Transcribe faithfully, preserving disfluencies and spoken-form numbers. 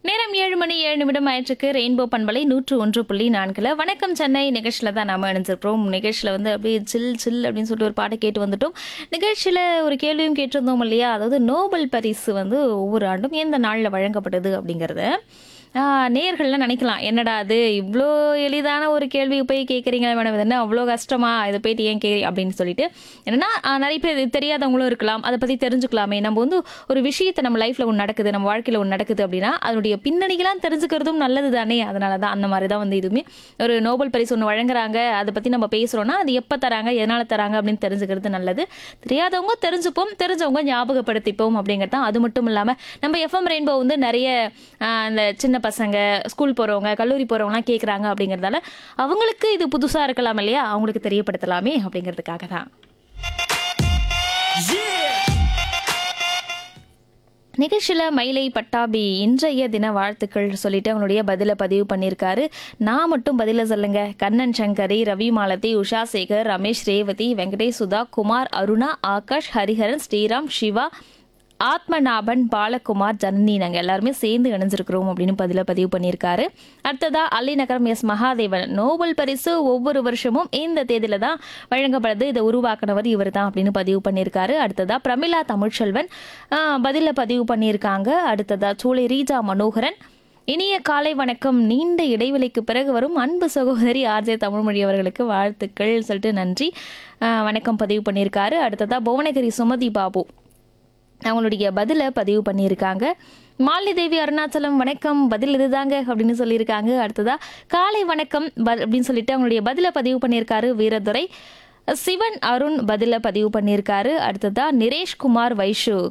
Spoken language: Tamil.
நேரம் ஏழு மணி ஏழு நிமிடம் ஆயிற்றுக்கு ரெயின்போ பண்பலை நூற்று ஒன்று புள்ளி நான்குல வணக்கம் சென்னை நிகழ்ச்சியில் தான் நாம இணைஞ்சிருக்கிறோம். நிகழ்ச்சியில் வந்து அப்படியே சில் சில் அப்படின்னு சொல்லிட்டு ஒரு பாட்டை கேட்டு வந்துட்டோம். நிகழ்ச்சியில் ஒரு கேள்வியும் கேட்டிருந்தோம் இல்லையா, அதாவது நோபல் பரிசு வந்து ஒவ்வொரு ஆண்டும் எந்த நாளில் வழங்கப்படுது அப்படிங்கிறத நேயர்கள்லாம் நினைக்கலாம், என்னடா அது இவ்வளோ எளிதான ஒரு கேள்வி போய் கேட்குறீங்களா மேடம், இது என்ன அவ்வளோ கஷ்டமா, இதை போயிட்டு ஏன் கேட்குறீங்க அப்படின்னு சொல்லிட்டு. என்னன்னா ஆஹ் நிறைய பேர் இது தெரியாதவங்களும் இருக்கலாம், அதை பற்றி தெரிஞ்சுக்கலாமே. நம்ம வந்து ஒரு விஷயத்தை நம்ம லைஃப்பில் ஒன்று நடக்குது, நம்ம வாழ்க்கையில் ஒன்று நடக்குது அப்படின்னா அதனுடைய பின்னணிகளாம் தெரிஞ்சுக்கிறதும் நல்லது தானே. அதனால தான் அந்த மாதிரி தான் வந்து இதுவுமே ஒரு நோபல் பரிசு ஒன்று வழங்குறாங்க, அதை பற்றி நம்ம பேசுகிறோன்னா அது எப்போ தராங்க, எதனால் தராங்க அப்படின்னு தெரிஞ்சுக்கிறது நல்லது. தெரியாதவங்க தெரிஞ்சுப்போம், தெரிஞ்சவங்க ஞாபகப்படுத்திப்போம் அப்படிங்கிறது தான். அது மட்டும் இல்லாமல் நம்ம எஃப்எம் ரெயின்போ வந்து நிறைய ஆஹ் அந்த சின்ன பசங்க, ஸ்கூல் போகிறவங்க, கல்லூரி போகிறவங்களாம் கேட்குறாங்க அப்படிங்கிறதால அவங்களுக்கு இது புதுசாக இருக்கலாம் இல்லையா, அவங்களுக்கு தெரியப்படுத்தலாமே அப்படிங்கிறதுக்காக தான். நிகழ்ச்சியில் மயிலை பட்டாபி இன்றைய தின வாழ்த்துக்கள் சொல்லிட்டு அவங்களுடைய பதிலை பதிவு பண்ணியிருக்காரு. நான் மட்டும் பதில சொல்லுங்க. கண்ணன் சங்கரி, ரவி மாலதி, உஷா சேகர், ரமேஷ், ரேவதி, வெங்கடேஷ், சுதா, குமார், அருணா, ஆகாஷ், ஹரிஹரன், ஸ்ரீராம், சிவா, ஆத்மநாபன், பாலகுமார், ஜனனி, நாங்கள் எல்லாருமே சேர்ந்து இணைஞ்சிருக்கிறோம் அப்படின்னு பதில பதிவு பண்ணியிருக்காரு. அடுத்ததா அள்ளிநகரம் எஸ் மகாதேவன், நோபல் பரிசு ஒவ்வொரு வருஷமும் இந்த தேதியில தான் வழங்கப்படுது, இதை உருவாக்குனவர் இவர் தான் அப்படின்னு பதிவு பண்ணியிருக்காரு. அடுத்ததா பிரமிளா தமிழ்ச்செல்வன் பதில பதிவு பண்ணியிருக்காங்க. அடுத்ததா சூளை ரீஜா மனோகரன், இனிய காலை வணக்கம், நீண்ட இடைவெளிக்கு பிறகு வரும் அன்பு சகோதரி ஆர்ஜே தமிழ்மொழி அவர்களுக்கு வாழ்த்துக்கள் சொல்லிட்டு நன்றி வணக்கம் பதிவு பண்ணியிருக்காரு. அடுத்ததா புவனகிரி சுமதி பாபு அவங்களுடைய பதிலை பதிவு பண்ணியிருக்காங்க. மாலினி தேவி அருணாச்சலம், வணக்கம், பதில் இதுதாங்க அப்படின்னு சொல்லியிருக்காங்க. அடுத்ததா காலை வணக்கம் அப்படின்னு சொல்லிட்டு அவங்களுடைய பதிலை பதிவு பண்ணியிருக்காரு வீரதுரை. சிவன் அருண் பதில பதிவு பண்ணியிருக்காரு. அடுத்ததா நிரேஷ்குமார் வைஷு,